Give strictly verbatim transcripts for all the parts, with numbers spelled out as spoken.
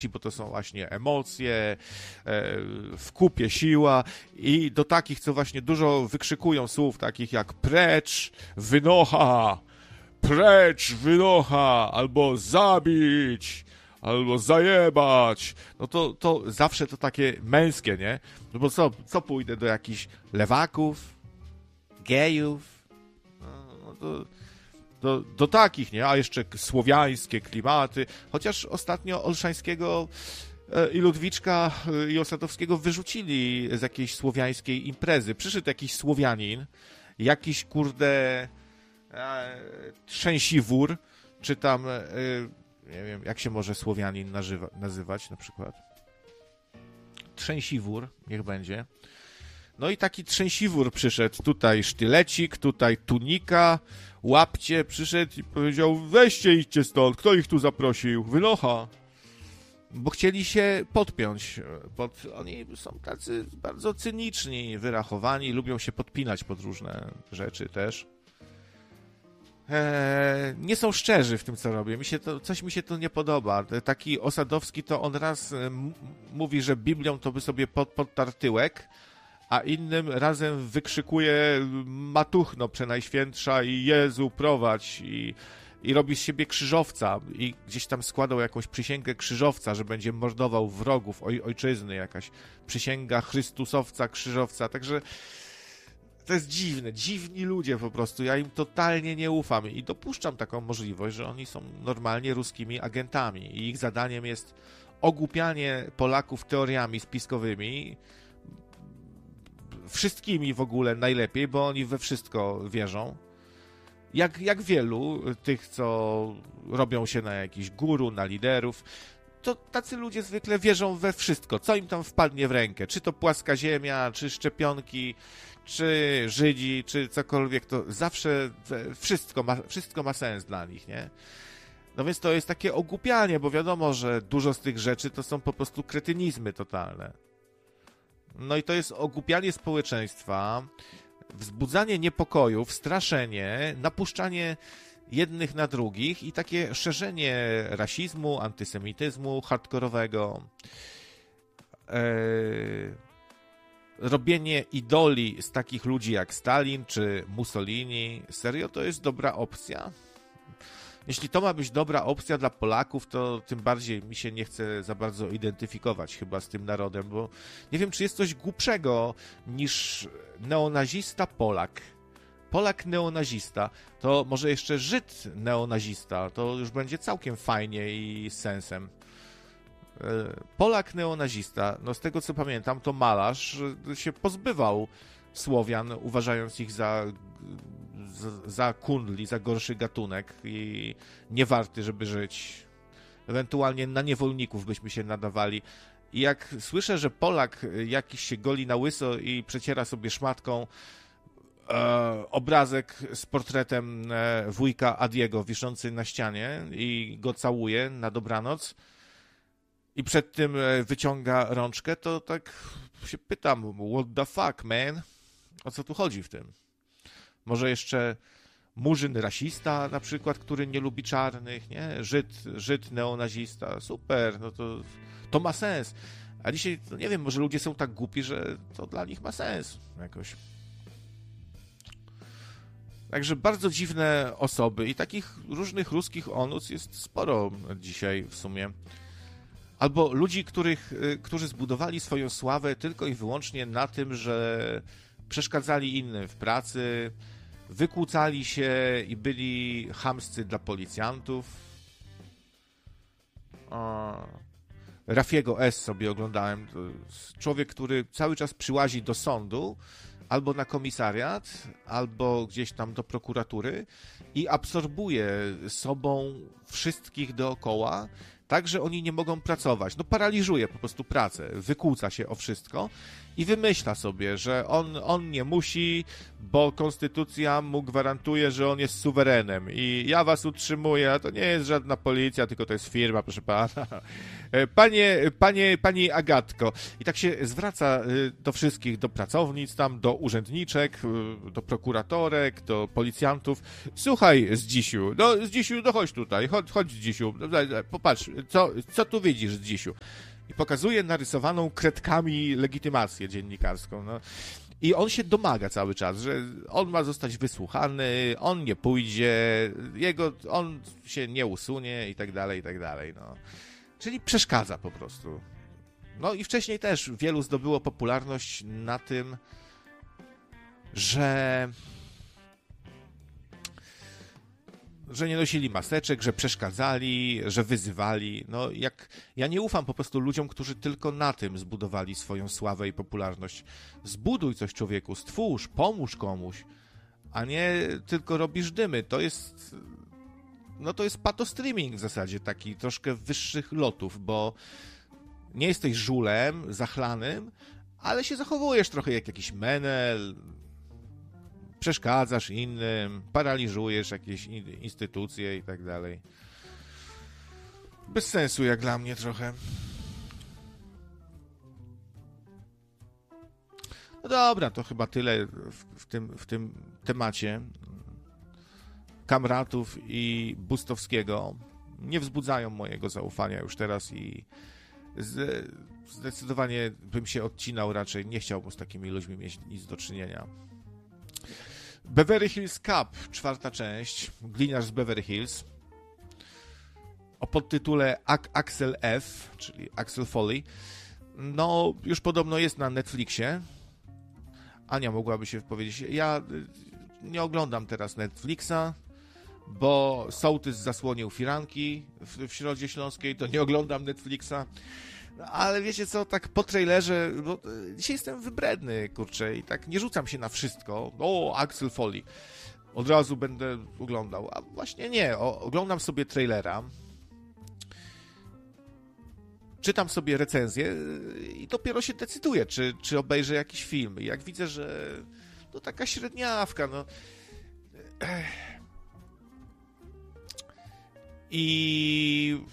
bo to są właśnie emocje, w kupie siła i do takich, co właśnie dużo wykrzykują słów, takich jak precz, wynocha, precz, wynocha, albo zabić, albo zajebać, no to, to zawsze to takie męskie, nie? No bo co, co pójdę do jakichś lewaków, gejów, no to... Do, do takich, nie? A jeszcze słowiańskie klimaty. Chociaż ostatnio Olszańskiego i Ludwiczka i Osadowskiego wyrzucili z jakiejś słowiańskiej imprezy. Przyszedł jakiś Słowianin, jakiś, kurde, e, trzęsiwór, czy tam, e, nie wiem, jak się może Słowianin nazywa, nazywać na przykład. Trzęsiwór, niech będzie. No i taki trzęsiwór przyszedł, tutaj sztylecik, tutaj tunika, łapcie, przyszedł i powiedział, weźcie, idźcie stąd, kto ich tu zaprosił? Wynocha. Bo chcieli się podpiąć. Pod... Oni są tacy bardzo cyniczni, wyrachowani, lubią się podpinać pod różne rzeczy też. Eee, nie są szczerzy w tym, co robią. Mi się to, coś mi się tu nie podoba. Taki Osadowski to on raz m- mówi, że Biblią to by sobie pod, podtarł tyłek, a innym razem wykrzykuje Matuchno Przenajświętsza i Jezu prowadź i, i robi z siebie krzyżowca i gdzieś tam składał jakąś przysięgę krzyżowca, że będzie mordował wrogów oj, ojczyzny, jakaś przysięga Chrystusowca, krzyżowca, także to jest dziwne, dziwni ludzie po prostu, ja im totalnie nie ufam i dopuszczam taką możliwość, że oni są normalnie ruskimi agentami i ich zadaniem jest ogłupianie Polaków teoriami spiskowymi, wszystkimi w ogóle najlepiej, bo oni we wszystko wierzą. Jak, jak wielu tych, co robią się na jakichś guru, na liderów, to tacy ludzie zwykle wierzą we wszystko, co im tam wpadnie w rękę. Czy to płaska ziemia, czy szczepionki, czy Żydzi, czy cokolwiek, to zawsze wszystko ma, wszystko ma sens dla nich, nie? No więc to jest takie ogłupianie, bo wiadomo, że dużo z tych rzeczy to są po prostu kretynizmy totalne. No i to jest ogłupianie społeczeństwa, wzbudzanie niepokojów, straszenie, napuszczanie jednych na drugich i takie szerzenie rasizmu, antysemityzmu hardkorowego, eee, robienie idoli z takich ludzi jak Stalin czy Mussolini. Serio, to jest dobra opcja? Jeśli to ma być dobra opcja dla Polaków, to tym bardziej mi się nie chce za bardzo identyfikować chyba z tym narodem, bo nie wiem, czy jest coś głupszego niż neonazista Polak. Polak neonazista, to może jeszcze Żyd neonazista, to już będzie całkiem fajnie i z sensem. Polak neonazista, no z tego co pamiętam, to malarz się pozbywał Słowian, uważając ich za... za kundli, za gorszy gatunek i niewarty, żeby żyć. Ewentualnie na niewolników byśmy się nadawali. I jak słyszę, że Polak jakiś się goli na łyso i przeciera sobie szmatką e, obrazek z portretem e, wujka Adiego wiszący na ścianie i go całuje na dobranoc i przed tym e, wyciąga rączkę, to tak się pytam, what the fuck, man? O co tu chodzi w tym? Może jeszcze murzyn rasista na przykład, który nie lubi czarnych, nie? Żyd, Żyd neonazista, super, no to, to ma sens. A dzisiaj, no nie wiem, może ludzie są tak głupi, że to dla nich ma sens jakoś. Także bardzo dziwne osoby i takich różnych ruskich onuc jest sporo dzisiaj w sumie. Albo ludzi, których, którzy zbudowali swoją sławę tylko i wyłącznie na tym, że przeszkadzali innym w pracy, wykłócali się i byli chamscy dla policjantów. O, Rafiego S. sobie oglądałem. Człowiek, który cały czas przyłazi do sądu, albo na komisariat, albo gdzieś tam do prokuratury i absorbuje sobą wszystkich dookoła, tak, że oni nie mogą pracować. No paraliżuje po prostu pracę, wykłóca się o wszystko i wymyśla sobie, że on, on nie musi, bo konstytucja mu gwarantuje, że on jest suwerenem i ja was utrzymuję, a to nie jest żadna policja, tylko to jest firma, proszę pana. Panie, panie, pani Agatko. I tak się zwraca do wszystkich, do pracownic tam, do urzędniczek, do prokuratorek, do policjantów. Słuchaj, Zdzisiu, no Zdzisiu, no chodź tutaj, chodź, chodź Zdzisiu, popatrz, Co, co tu widzisz, Dzisiu? I pokazuje narysowaną kredkami legitymację dziennikarską, no. I on się domaga cały czas, że on ma zostać wysłuchany, on nie pójdzie, jego, on się nie usunie i tak dalej, i tak dalej, no. Czyli przeszkadza po prostu. No i wcześniej też wielu zdobyło popularność na tym, że że nie nosili maseczek, że przeszkadzali, że wyzywali. No jak ja nie ufam po prostu ludziom, którzy tylko na tym zbudowali swoją sławę i popularność. Zbuduj coś, człowieku, stwórz, pomóż komuś, a nie tylko robisz dymy. To jest no to jest patostreaming w zasadzie, taki troszkę wyższych lotów, bo nie jesteś żulem zachlanym, ale się zachowujesz trochę jak jakiś menel, przeszkadzasz innym, paraliżujesz jakieś instytucje i tak dalej. Bez sensu jak dla mnie trochę. No dobra, to chyba tyle w, w, tym, w tym temacie. Kamratów i Bustowskiego nie wzbudzają mojego zaufania już teraz i z, zdecydowanie bym się odcinał raczej. Nie chciałbym z takimi ludźmi mieć nic do czynienia. Beverly Hills Cup, czwarta część, gliniarz z Beverly Hills, o podtytule Axel F, czyli Axel Foley. No, już podobno jest na Netflixie. Ania mogłaby się wypowiedzieć. Ja nie oglądam teraz Netflixa, bo sołtys zasłonił firanki w, w Środzie Śląskiej, to nie oglądam Netflixa. Ale wiecie co, tak po trailerze, bo dzisiaj jestem wybredny, kurczę, i tak nie rzucam się na wszystko. O, Axel Foley. Od razu będę oglądał. A właśnie nie, o, oglądam sobie trailera, czytam sobie recenzję i dopiero się decyduję, czy, czy obejrzę jakiś film. I jak widzę, że to taka średniawka, no... I...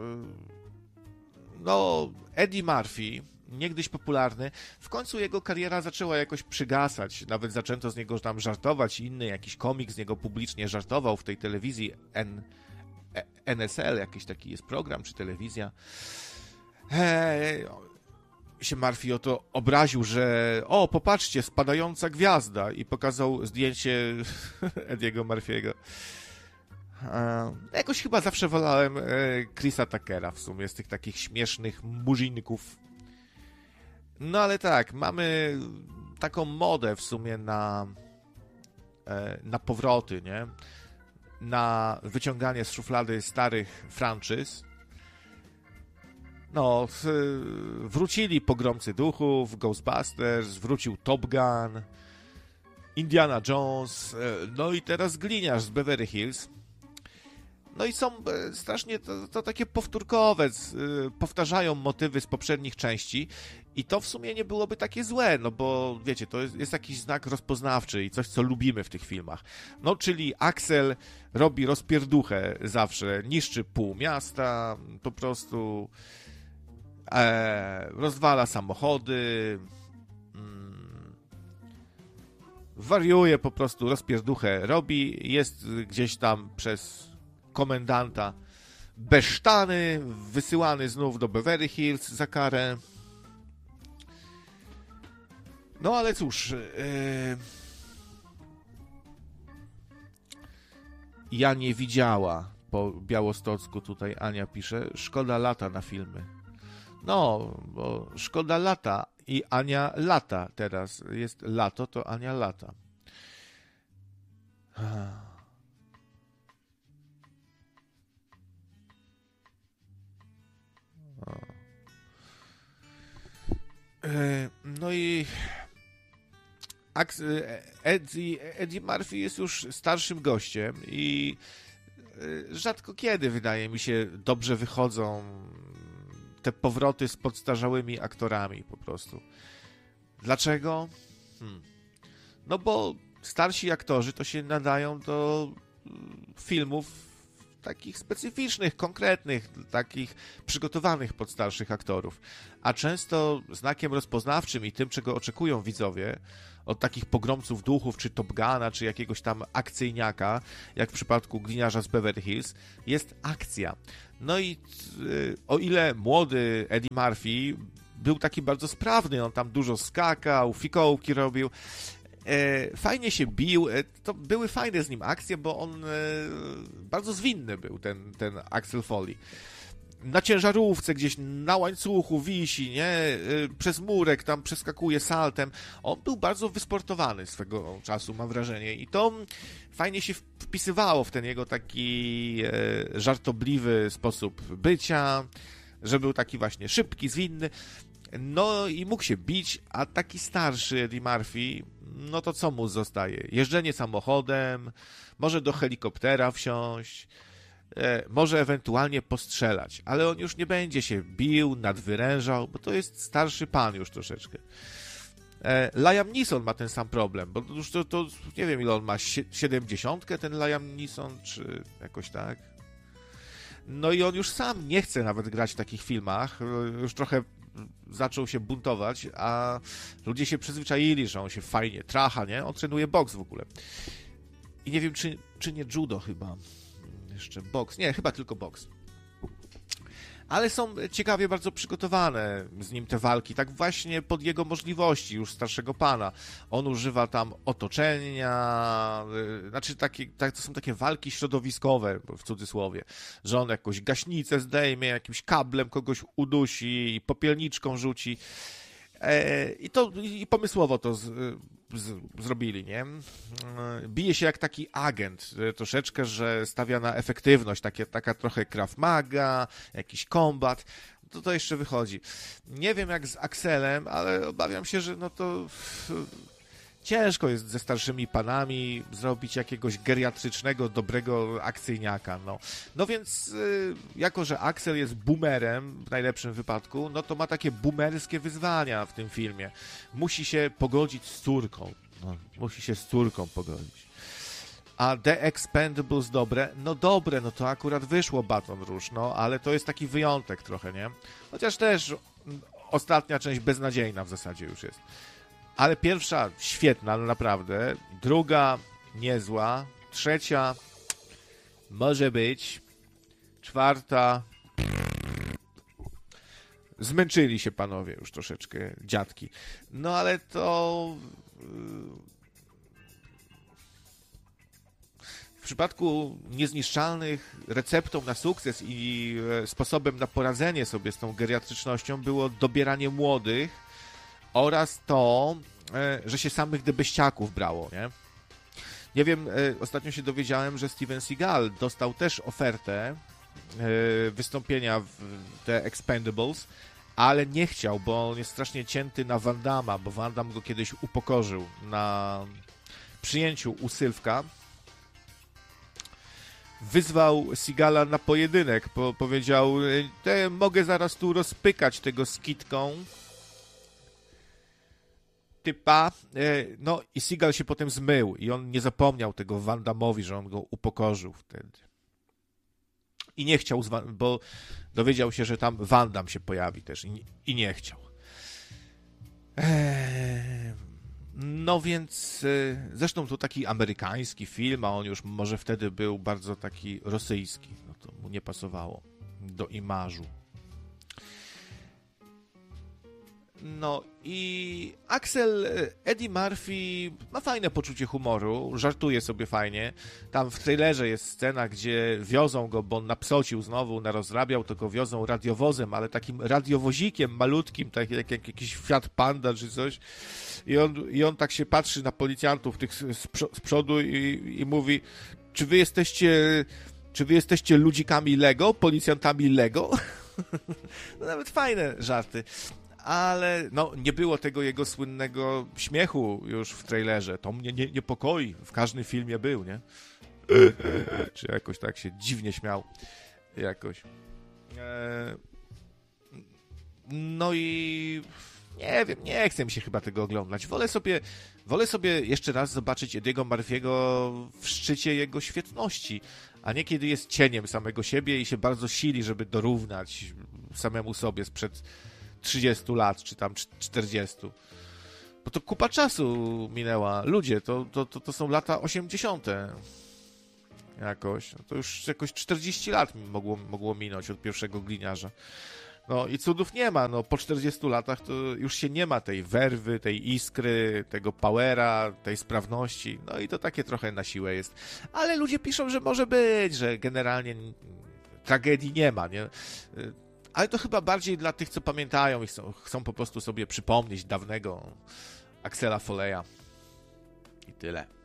No, Eddie Murphy, niegdyś popularny, w końcu jego kariera zaczęła jakoś przygasać. Nawet zaczęto z niego tam żartować. Inny jakiś komik z niego publicznie żartował w tej telewizji N, N S L, jakiś taki jest program, czy telewizja. Eee, się Murphy o to obraził, że o, popatrzcie, spadająca gwiazda, i pokazał zdjęcie Eddiego Murphy'ego. E, jakoś chyba zawsze wolałem e, Chrisa Tuckera w sumie, z tych takich śmiesznych murzinków. No ale tak, mamy taką modę w sumie na e, na powroty, nie? Na wyciąganie z szuflady starych franczyz. No, w, wrócili Pogromcy Duchów, Ghostbusters, wrócił Top Gun, Indiana Jones, e, no i teraz gliniarz z Beverly Hills. No i są strasznie to, to takie powtórkowe, powtarzają motywy z poprzednich części i to w sumie nie byłoby takie złe, no bo wiecie, to jest, jest jakiś znak rozpoznawczy i coś, co lubimy w tych filmach. No, czyli Axel robi rozpierduchę zawsze, niszczy pół miasta, po prostu e, rozwala samochody, mm, wariuje po prostu, rozpierduchę robi, jest gdzieś tam przez komendanta besztany, wysyłany znów do Beverly Hills za karę. No ale cóż, yy... ja nie widziała po białostocku, tutaj Ania pisze, szkoda lata na filmy. No, bo szkoda lata i Ania lata teraz. Jest lato, to Ania lata. No i Eddie, Eddie Murphy jest już starszym gościem i rzadko kiedy, wydaje mi się, dobrze wychodzą te powroty z podstarzałymi aktorami po prostu. Dlaczego? Hmm. No bo starsi aktorzy to się nadają do filmów takich specyficznych, konkretnych, takich przygotowanych pod starszych aktorów. A często znakiem rozpoznawczym i tym, czego oczekują widzowie od takich pogromców duchów, czy Top Guna, czy jakiegoś tam akcyjniaka, jak w przypadku Gliniarza z Beverly Hills, jest akcja. No i yy, o ile młody Eddie Murphy był taki bardzo sprawny, on tam dużo skakał, fikołki robił, e, fajnie się bił, e, to były fajne z nim akcje, bo on e, bardzo zwinny był, ten, ten Axel Foley. Na ciężarówce gdzieś na łańcuchu wisi, nie? E, przez murek tam przeskakuje saltem. On był bardzo wysportowany swego czasu, mam wrażenie. I to fajnie się wpisywało w ten jego taki e, żartobliwy sposób bycia, że był taki właśnie szybki, zwinny. No i mógł się bić, a taki starszy Eddie Murphy, no to co mu zostaje? Jeżdżenie samochodem, może do helikoptera wsiąść, e, może ewentualnie postrzelać, ale on już nie będzie się bił, nadwyrężał, bo to jest starszy pan już troszeczkę. E, Liam Neeson ma ten sam problem, bo już to, to nie wiem ile on ma, siedemdziesiątkę ten Liam Neeson, czy jakoś tak. No i on już sam nie chce nawet grać w takich filmach, już trochę zaczął się buntować, a ludzie się przyzwyczaili, że on się fajnie tracha, nie? On trenuje boks w ogóle. I nie wiem, czy, czy nie judo chyba. Jeszcze boks. Nie, chyba tylko boks. Ale są ciekawie bardzo przygotowane z nim te walki, tak właśnie pod jego możliwości już starszego pana. On używa tam otoczenia, yy, znaczy takie, tak, to są takie walki środowiskowe, w cudzysłowie, że on jakąś gaśnicę zdejmie, jakimś kablem kogoś udusi i popielniczką rzuci. E, I to i pomysłowo to z, z, zrobili, nie? Bije się jak taki agent, troszeczkę, że stawia na efektywność, takie, taka trochę Krav Maga, jakiś kombat, to to jeszcze wychodzi. Nie wiem jak z Axelem, ale obawiam się, że no to ciężko jest ze starszymi panami zrobić jakiegoś geriatrycznego, dobrego akcyjniaka, no. No więc, y, jako że Axel jest boomerem w najlepszym wypadku, no to ma takie boomerskie wyzwania w tym filmie. Musi się pogodzić z córką. No, musi się z córką pogodzić. A The Expendables dobre? No dobre, no to akurat wyszło Baton Rouge, no, ale to jest taki wyjątek trochę, nie? Chociaż też ostatnia część beznadziejna w zasadzie już jest. Ale pierwsza świetna, no naprawdę. Druga niezła. Trzecia może być. Czwarta zmęczyli się panowie już troszeczkę, dziadki. No ale to w przypadku Niezniszczalnych receptą na sukces i sposobem na poradzenie sobie z tą geriatrycznością było dobieranie młodych oraz to, że się samych debeściaków brało, nie? Nie wiem, ostatnio się dowiedziałem, że Steven Seagal dostał też ofertę wystąpienia w The Expendables, ale nie chciał, bo on jest strasznie cięty na Van Damme, bo Van Damme go kiedyś upokorzył na przyjęciu u Sylwka. Wyzwał Seagala na pojedynek, po, powiedział, te, mogę zaraz tu rozpykać tego z kitką typa, no i Seagal się potem zmył i on nie zapomniał tego Van Damme'owi, że on go upokorzył wtedy. I nie chciał, bo dowiedział się, że tam Van Damme się pojawi też i, i nie chciał. Eee, no więc zresztą to taki amerykański film, a on już może wtedy był bardzo taki rosyjski. No to mu nie pasowało do imażu. No i Axel, Eddie Murphy ma fajne poczucie humoru, żartuje sobie fajnie. Tam w trailerze jest scena, gdzie wiozą go, bo on napsocił znowu, narozrabiał, to go wiozą radiowozem, ale takim radiowozikiem malutkim, tak jak, jak jakiś Fiat Panda czy coś. I on, i on tak się patrzy na policjantów tych z, z przodu i, i mówi, czy wy jesteście, czy wy jesteście ludzikami Lego, policjantami Lego? No nawet fajne żarty. Ale no, nie było tego jego słynnego śmiechu już w trailerze. To mnie nie, niepokoi. W każdym filmie był, nie? Czy jakoś tak się dziwnie śmiał. Jakoś. Eee... No i nie wiem, nie chcę mi się chyba tego oglądać. Wolę sobie, wolę sobie jeszcze raz zobaczyć Eddie'ego Murphy'ego w szczycie jego świetności. a nie kiedy jest cieniem samego siebie i się bardzo sili, żeby dorównać samemu sobie sprzed trzydziestu lat, czy tam czterdziestu. Bo to kupa czasu minęła. Ludzie, to, to, to, to są lata osiemdziesiąte. Jakoś. To już jakoś czterdzieści lat mogło, mogło minąć od pierwszego gliniarza. No i cudów nie ma. No po czterdziestu latach to już się nie ma tej werwy, tej iskry, tego powera, tej sprawności. No i to takie trochę na siłę jest. Ale ludzie piszą, że może być, że generalnie tragedii nie ma, nie? Ale to chyba bardziej dla tych, co pamiętają i chcą, chcą po prostu sobie przypomnieć dawnego Axela Folleya. I tyle.